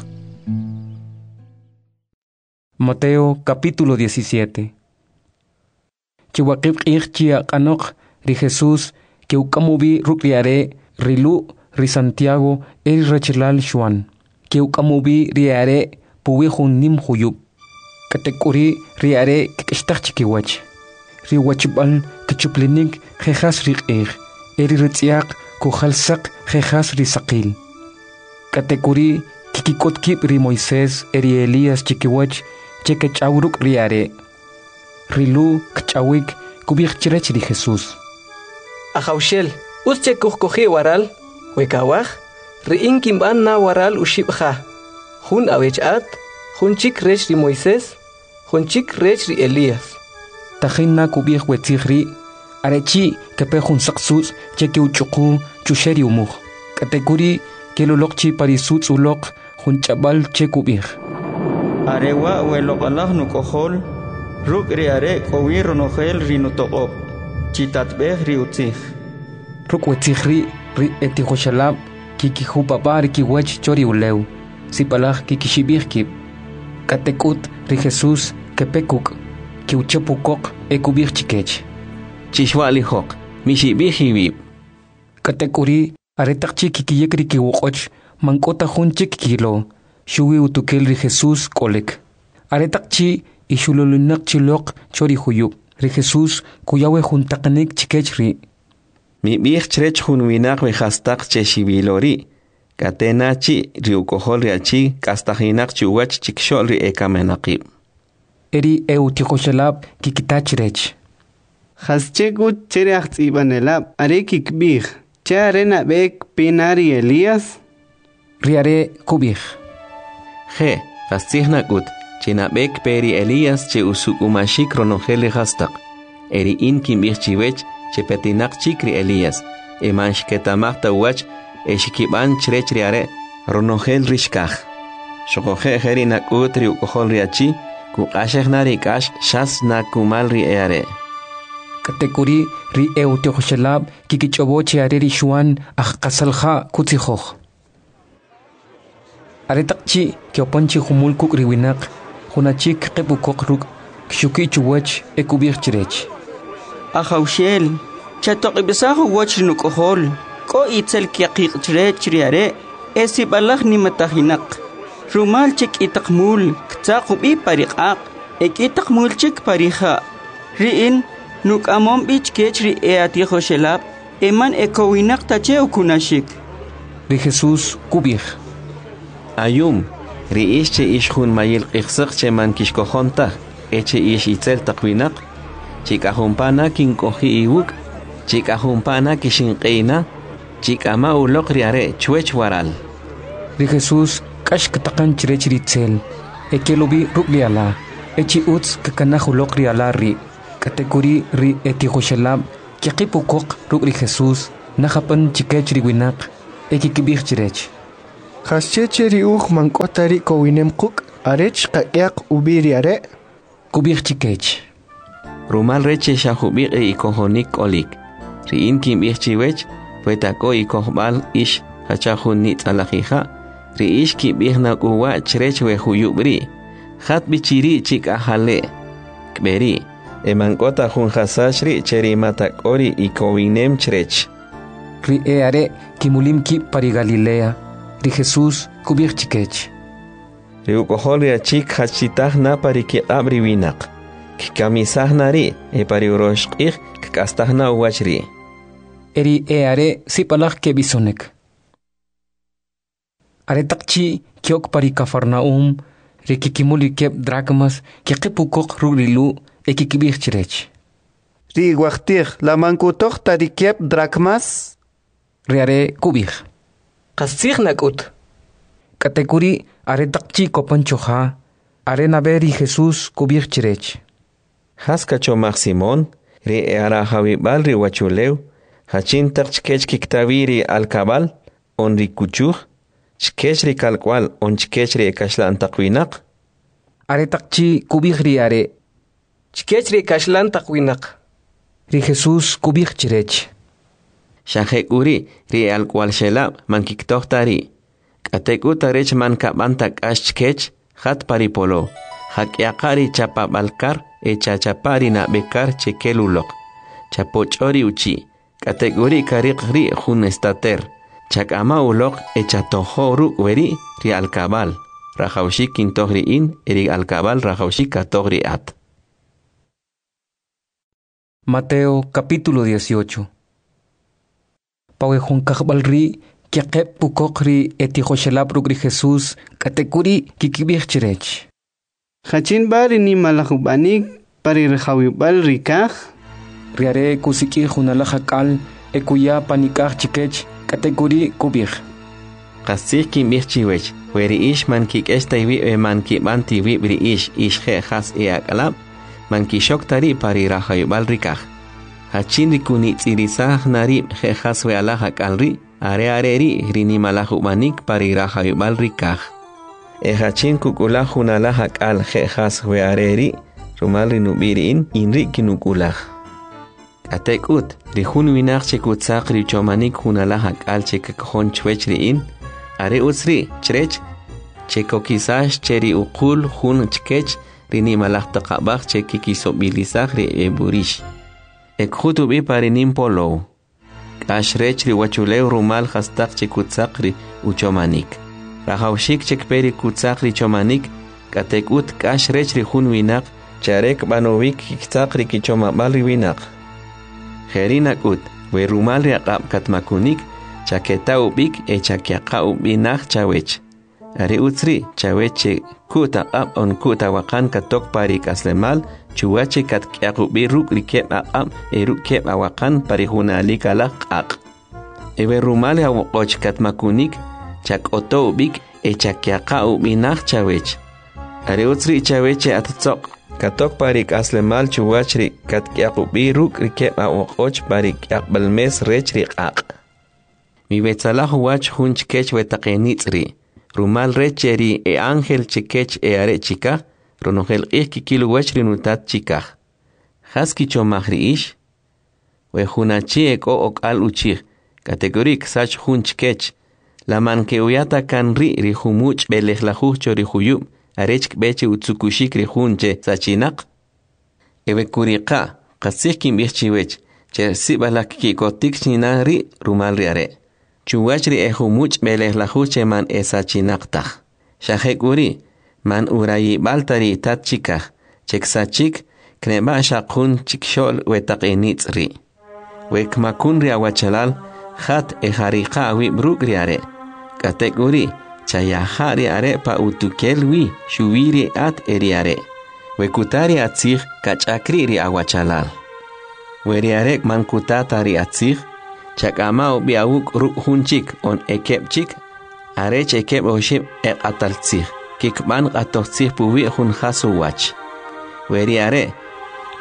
Mateo capítulo 17. Chiwakib ichia kanok ri Jesús que ukamubi rukriare rilu ri Santiago eri rechelal Juan que ukamubi riare puwihun nim huyub katekuri riare kishtakchikiwach riwachbal kichuplinik jejas riqir eri ritziak kujalsak jejas risaqil katekuri kikikotkip ri Moisés eri Elías chikiwach chekechawruk riare rilu kchawik kubikchirech ri Jesús Ajaushel usche kuhkohi waral wekawaj riin kimban na waral ushibja hun awechat hun chik rech ri Moisés Honchik rech ri Elías. Tajina kubih wetzigri, arechi kepejun saksus cheki uchuku chusheri umug. Katekuri kelolokchi parisutz ulok hunchabal chekubih. Arewa welokalah nukohol, ruk ri are kowir nohel ri nutoqop, chitatbeh ri utzig. Ruk wetzigri ri etihoshalab kikihu babar kiwech chori uleu, sipalah kikishibih kip. Katekut ri Jesús kepekuk kiuchepukok ekubir chikech chishwali hok mishibihibib katekuri aretakchi kikiyekri kiwoqoch mankota hunchik kilo shuwi utukel ri Jesús kolek aretakchi ishululunak chilok chori huyub ri Jesús kuyawe juntaqnik chikechri mi bih chrech hun winak we hastak cheshibilori katenachi ri ukohol ri achi kastahinak chuwach chikshol ri ekamenaqib eri eutikoshalab kikitachrech Haschegut chereach ibanelab are kikbih charena bek pinari Elías riare kubih je hastignagut china bek peri Elías che usukumashik ronogeli hastak eri in kimbih chiwech che petinak chikri Elías emansh ketamachta wach eshikiban chrech riare ronogel rishkaj shokoje herinak utri ukohol riachi ku qashnari kash shas na kumal ri eare katekuri ri eutikoshalab kikichobo chiare ri Juan aqasalha kutsikhokh aretakchi kyopanchi humul kuk riwinak hunachik qebukok ruk kshuki chuwach ekubir chirech Ajaushel chatoqibisahu wach nukohol ko itzel kiaqiq chirech riare esibalach ni matahinak Rumal chik itakmul ktsaqubi pariqaq itakmul chik pariha riin nuk amom bich kechri eatihoshelab eman ekowinak tache ukunashik ri Jesús kubih ayum ri ische ishun mayil qixsaq che man kishkohonta eche ish itzel taqwinak chikahumpana kinkohi iwuk chikahumpana kishinqina chikama uloq riare chwech waral ri Jesús kashkatakan chirechritzel ekelobi rubliala echi uts kakanahulok riala ri katekuri ri etihoshalab kiqipukok rukri Jesús nahapan chikech riwinak ekikibich chirech Hascheche riuch mankotari kowinem kuk arech kayak ubiri are kubich chikech Rumal reche shahubik ikohonik olik Riin kim chiwech Puetako ikohbal ish hachahun nit alakija Riish kim ihnak uwa chrech wehuyubri Hat bichiri chik ahale Kberi Emankota hun hasashri cheri matakori ikowinem chrech Ri are kimulim ki pari Galilea Ri Jesús kubich chikech Riukoholia chik hachitah na pari ki abri winak Kamisah nari pari uroshqih kastahna uwachri Eri are sipalak ke bisonek Are takchi kiok pari Kafarnaum Ri kikimuli kep drachmas kikipukok rurilu ekikibich chirech Ri wachtih la mankutoch tari kep drachmas Ri are kubich Qasih nakut Katekuri are takchi kopanchoha Are naberi Jesús kubich chirech Haskacho Simón ri ara hawibal ri wachuleu hachin tachkech kiktaviri alkabal on ri kuchuh chkech ri kalkwal on chkech ri kashlan taqwinak Are takchi kubich ri are chkech ri kashlan taqwinak Ri Jesús kubich chirech Shahekuri ri alkwal shela mankiktohtari Katekutarech man kabantak ashkech hat paripolo hakyaqari chapa balkar chachapari na bekar chekelulok chapochori uchi kategori kariqri jun estater chakama ulok chatohoru weri ri alkabal rajawshi kintogri in eri alkabal rajawshi katogri at Mateo capítulo 18 Pawejun kakbalri kiaqep pukokri etihoshelab rugri Jesús kategori kikibich chirech Hachin bari ni malahubanik pari rehawibal rikaj Riare kusiki junalahakal ekuya panikaj chikech kategori kubich Qasih kimbich chiwech weri ish man kikesta iwi man kibanti wibri ish he has akalab man kishok tari pari rahawibal rikaj Hachin rikuni tsirisah nari he has we alahakalri are rini malahubanik pari rahawibal rikaj Hachin kukula junalahak al jejas weareri rumali nubirin inri kinukulah Atekut rihun winak chekutzak richomanik junalahak al chekakon chwechriin are usri chrech chekokisash cheri ukul hun chkech rini malahtaqabak chekikisobilisak ri eburish Ekhutubi parinim polo Ashrech riwachuleu rumal hastak chekutzak ri uchomanik Rahawshik chekperi kutzak ri chomanik katekut kashrech ri hun winak charek banovik kiktzak ri kichomabal ri winak Kherinak ut we rumal ri aqab katmakunik chaketa ubik chakiaqa ubinak chawech Ari utsri chaweche kuta aqab on kuta wakan katok pari kaslemal chuwache katkiaqubi ruk ri keb aqab ruk keb awakan pari hunalik alaq aq Ewe rumal ya woqoch katmakunik Chakoto ubik chakiaqa ubinak chawech Ari utsri chaweche atatzok katok parik aslemal chuwachri katkiaqubi ruk rikeb awoqoch parik balmes rech riqaq Mi betzalah wach hun chkech wetaqenitzri Rumal recheri ángel chikech are chika ronogel kikil wachri nutat chika Haski chomahri ish We hunachi eko okal uchich Kategorik sach hun chkech La man que uyata kan ri humuch belejlajuch chorihuyub arech beche utsukushik rihunche sachinak Eve kuriqa qasih kim bichiwech che sibalak kikotik china ri rumal riare Chuwachri humuch belejlajuch man esachinaqta Shahekuri man urayi baltari tat chika cheksachik kneba shaqun chikshol wetaqenitzri Wekmakun ri awachalal Hat hariqa awi bruk riare Kategori chayahari are pa utukelwi shuwiri at eriare Wekutari atzig kachakri ri awachalal Weriare mankutatari atzig Chakama ubi awuk ruk hunchik on ekepchik Arech ekep oshib ataltzig Kikban atotzig puwi hun hasu wach Weriare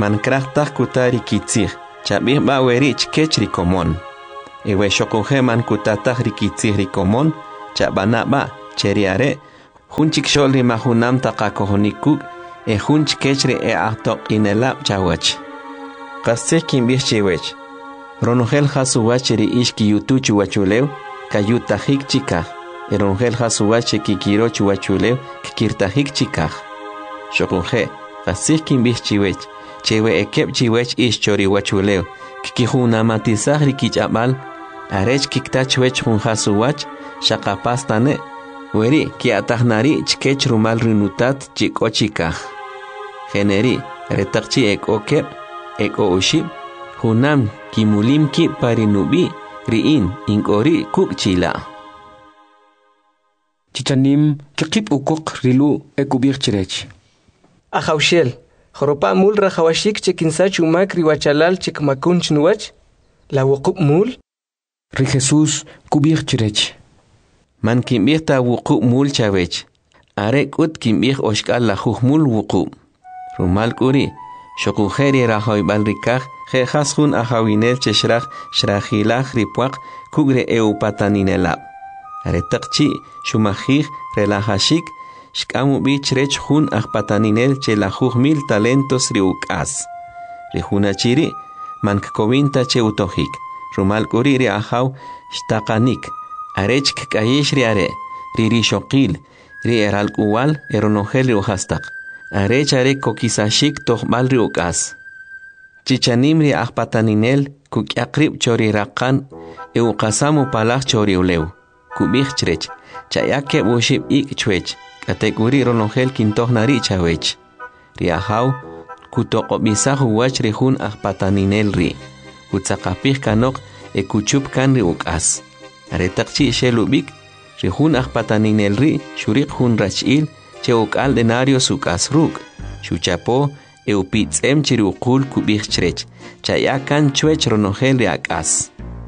man krachtaj kutari kitzig, chabih ba werich kech rikomon. Ewe shokuhe man kutataj rikitzig rikomon, chabana ba cheriare, hunchik sholri mahunam taqakohonikuk, hunch kechri ahtok inelab chawach. Qasih kimbih chewech. Ronogel hasuwacheri ishki yutuchu wachulew, kayutajik chikaj. Ronogel hasuwache kikirochu wachulew, kikirtajik chikaj. Shokuhe, qasih kimbih chewech. Chewe ekep chiwech ish chori wachulew, kikihunamatisaj rikichabal, arech kiktachwech hunhasuwach, shaqapastane, weri kiatahnari chkech rumal rinutat chikochikaj. Generi, retakchi eko kep, eko ushib, hunam kimulimki parinubi, riin inkori kukchila. Chichanim kikip ukok rilu ekubir chirech. Ahaushel. Khoropa mul rahawashik chekinsa chumak riwachalal chikmakun chnuach la wuqub mul ri Jesus kubir chirech man kimbih ta wuqub mul chavech are kut kimbih oshkal la mul wuqub rumal kuri shokujeri rahoy balrikaj je khashun ahawinel cheshraj shrajilaj ripuaq kugre eupataninelab are taqchi shumajij relajashik Shkamu bichrech hun akpataninel chelajuj mil talentos riukas. Rijunachiri, mankkovinta cheutojik. Rumal kuriri ahaw shtakanik. Arech kayesh riare, riri shokil, ri eralkuwal eronogel riujastak. Arech are kokisashik tojmal riukas. Chichanim ri akpataninel kukyakrib chori rakan eukasamu palaj chori uleu. Kubichrech, chayake bushib ik chwech. Kategori ronogel kintohnari chawech. Riahaw kutoqobisaju wach rihun akpataninel ri. Kutsaqapih kanok ekuchup kan ri ukas. Aretakchi shelubik rihun akpataninel ri shurik hun rachil che ukal denario sukas ruk. Shuchapo eupitzem chiriukul kubih chrech. Chayakan chwech ronogel riakas.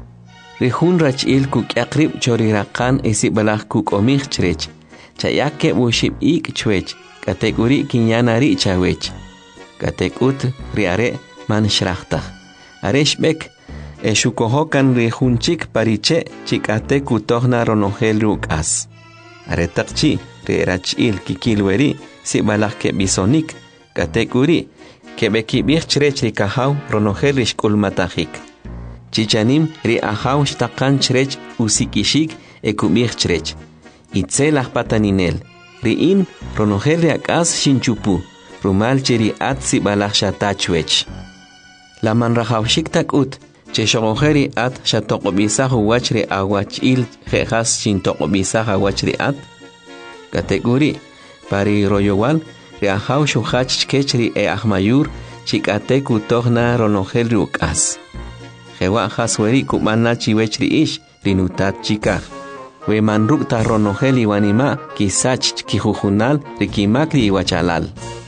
Rihun rachil kukyakrib chorirakan esibalaj kukomih chrech. Chayake bushib ik chwech, kategori kinyanari chawech. Katekut riare man shrachta. Areshbek, eshukohokan rihunchik pariche, chikate kutohna ronogel rukas. Aretakchi, rirachil kikilweri, sibalak ke bisonik, kategori, kebekibich chrech rikahaw ronogel rishkulmatahik. Chichanim riahaw shtakan chrech usikishik ekubich chrech. Itzelaj pataninel, riin ronogel riakas shinchupu, rumal cheri atsi balaj shatachwech. La manrajawshik takut, che shogojeri at shatoqobisaj wachri awachil jejas shintoqobisaj awachri at. Kategori, pari royowal, riahaw shuhach chkechri ahmayur, chikate kutohna ronogel riukas. Jewa hasweri kumana chiwechri ish, rinutat chikaj. We manruk ta ronogel iwanima kisach kijujunal rikimakri iwachalal.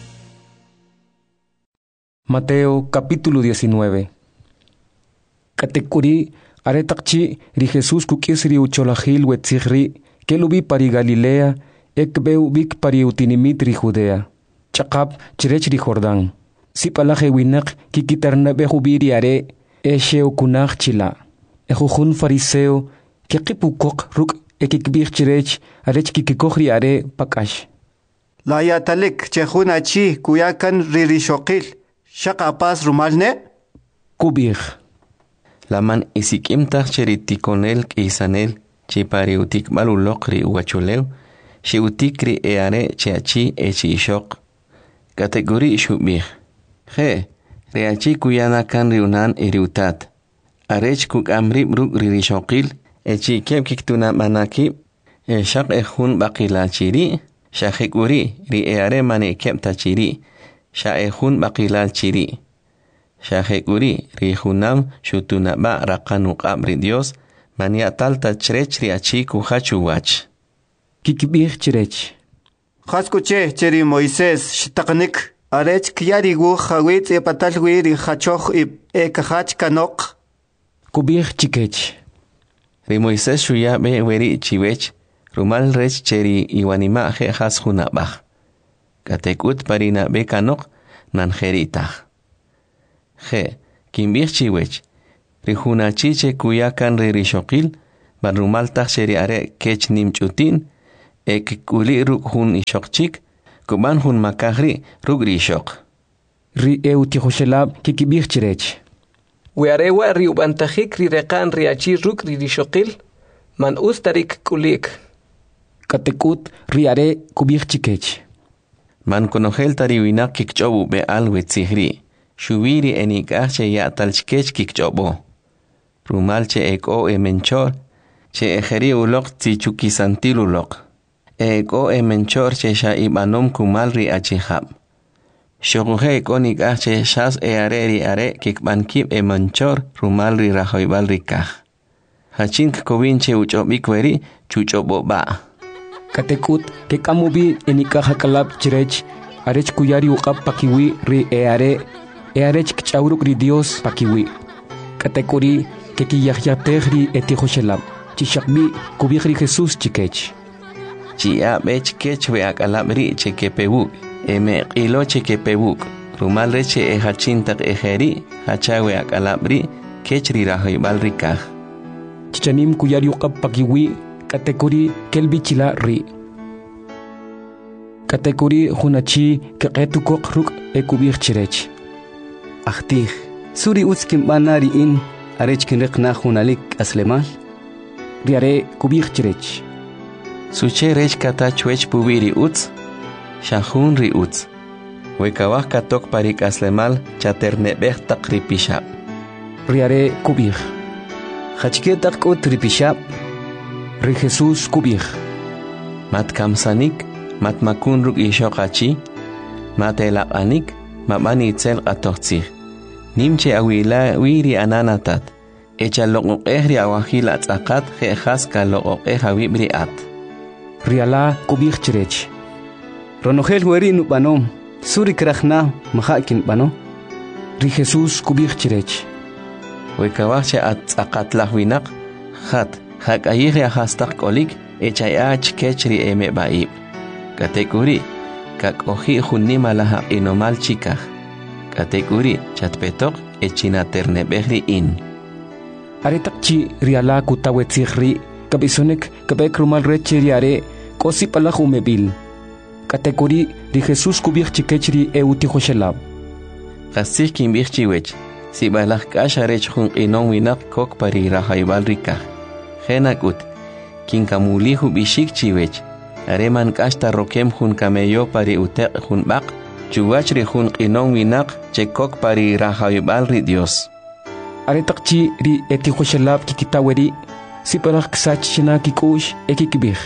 Mateo capítulo 19. Katekuri aretakchi ri Jesús kukisri ucholajil wetzigri kelubi pari Galilea ekbeu bik pari utinimit ri Judea. Chakap chirech ri Jordán. Sipalaje winak kikitarnabe jubiri are esheo kunach chila. Ejujun fariseo kekipukok ruk ekikbir chirech arech kikikohri are pakash. La yatalik chehunachi kuyakan ririshokil shaqapas rumalne kubir. La man isikimtaj cheritikonel kisanel chipariutik malulokri uachulew shiutikri eare cheachi echishok. Kategori shubir. He, reachi kuyanakan riunan eriutat. Arech kuk amrib ruk ririshokil echi kep kiktuna manaki shaq ehun baqila chiri shaqikuri ri eare mane kep tachiri sha ehun baqila chiri shaqikuri ri hunam shutuna ba raqanu qabri Dios mania talta chrech ri achi ku hachuwach kikbir chrech khaskuche cheri Moisés shtaqnik arech kyarigu khawit e patalwi ri khachokh e khach kanok kubir chikech. Ri Moisés shuya be weri chiwech, rumal rech cheri iwanima je has hunabach. Katekut parina be kanok nan jeritach. Je, kimbich chiwech. Rihunachiche kuyakan rishokil, barumal tacheri are kech nimchutin, ek kuli ruk hun ishokchik, kuban hun makahri ruk rishok. Ri eutihoshelab kikibich chirech. Wearewa riubantajik rirekan riachi ruk rishokil, man ustarik kulik. Katekut riare kubich chikech. Man konogel tariwinak kikchobu be alwetzihri. Shubiri enikache ya talchkech kikchobo. Rumalche eko menchor, che ejeri ulok tichuki santil ulok. Eko menchor che sha ibanom kumalri achihab. Shoguhe eko nikache shas areri are kikbankib menchor rumalri rahoibalri kaj. Hachink kovinche uchobikweri chuchobo ba. Katekut ke kamubi enikaja kalab chirech arech kuyari uqab pakiwi ri arech kchauruk ri Dios pakiwi. Katekuri que kiyahyatehri etihoshelab chishakbi kubihri Jesús chikech. Chia bech kech we akalabri chekepebuk eme qilo chekepebuk rumal reche ehachintak ejeri hachawe akalabri kechri rahoibalri kaj. Chichanim kuyari uqab pakiwi katekuri kelbichila ri. Katekuri hunachi keqetukok ruk ekubih chirech. Ahtih, suri utskim banari in arech kinriqna hunalik aslemal. Riare kubih chirech. Suche rech kata chwech pubiri uts, shahun ri uts. Wekawah katok parik aslemal chaternebeh tak ripishab. Riare kubih. Hachke tak ut ripishab. Ri Jesús kubih. Mat kamsanik, mat makun ruk ishokachi, mat elapanik, mabani itzel qatochtzih. Nimche awila wiri ananatat. Echa loqoqehri awahil atzaqat jejas ka loqoqeh awibri at. Riala kubih chirech. Ronogel hueri nupanom, suri krachna mahakin pano. Ri Jesús kubih chirech. Wekawahche atzaqat lahwinak, hat. Hak ayihri ahastak kolik, echayach kechri eme baib. Katekuri, kak ohi hunima laha inomal chikah. Katekuri, chatpetok, echinaternebehri in. Aretakchi riala kutawetzihri, kabisonek kabek rumal reche riare, kosi palahumebil. Katekuri, ri Jesús kubich chikechri eutihoshelab. Kasih kimbich chiwech, si balak kasharech hun inon winak kok pari rahaibal rikah. Genakut, kinkamulihu bishik chiwech, areman kasta rokem hun kameyo pari utek hun bak, chuwachri hun inon winak chekok pari rahaibal ri Dios. Aretakchi ri etihoshelab kikitaweri, si parak ksachina kikush ekikibih.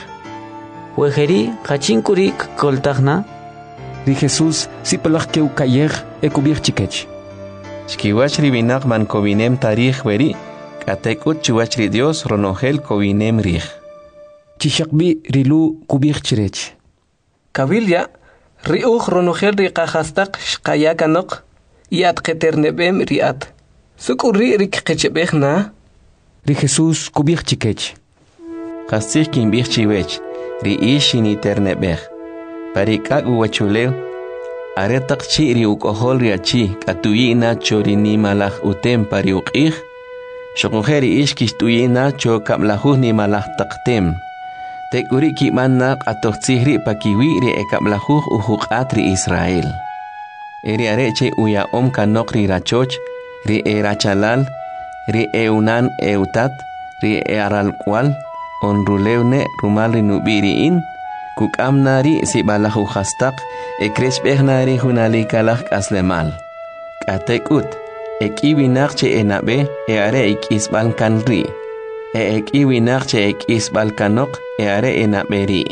Wejeri kachinkuri koltagna. Ri Jesús si palak keukayeh ekubih chikech. Chkiwachri winak man kovinem tarih weri, Katekut chuwachri Dios ronogel kovinem rih. Chishakbi rilu kubih chirech. Kabilya, riuch ronogel riqahastak shqayakanok, iat keternebem riat. Sukuri rikqechebehna. Ri Jesús kubih chikech. Kasih kimbih chiwech, ri ishini ternebeh. Parikak uwachulew, aretak chi ri ukohol riachi, katuyina chorini malach utem pari uqih. Shokujeri ishkish tuyina cho kablahuh ni malah taktem. Tekuri kimanna atochtzihri pakiwi ri ekablahuh uhuqatri Israel. Eri areche uya kanok ri rachoch, ri rachalal, ri eunan eutat, ri aralkwal, onruleune rumalri nubiri in, kukamnari si balahu hastak, ekreshbehnari hunalikalak aslemal. Katekut. Ekiwinakche enabe are ikisbal kanri. Ekiwinakche ikisbal kanok are enaberi.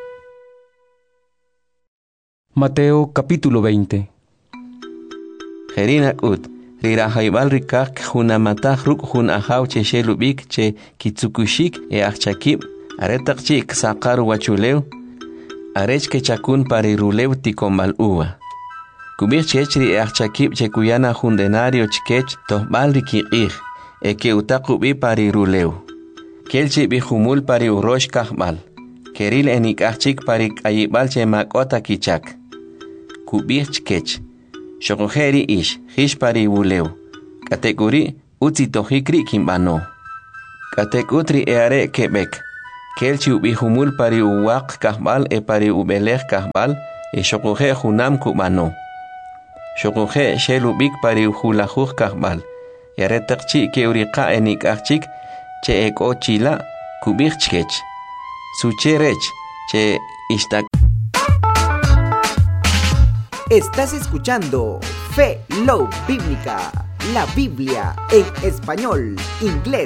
Mateo capítulo 20. Jerinakut, rirahaibal rikak hunamatah ruk hun ahaw che shelubik che kitsukushik achakib, aretakchik sakar wachulew, arech ke chakun parirulew tikombal uwa. Kubich chechri achakib che kuyana hundenario chkech tohbal rikiqih, que utakubi pari ruleu. Kelchi bihumul pari urosh kahbal, keril enikachik pari ayibal che makota kichak. Kubich chkech, Shokojeri ish, hishpari wuleu. Katekuri, utzi tohikri kimbano. Katekutri eare kebek. Kelchi ubihumul pari uwak kahbal e pari ubelech kahbal e shokoje hunam kubano. Shokoje shelubik pari uhulajuj kahbal. Yaretakchi ke uriqa enik achik che ek ochila kubich chkech. Sucherech che istak. Estás escuchando Fe Love Bíblica, la Biblia en español, inglés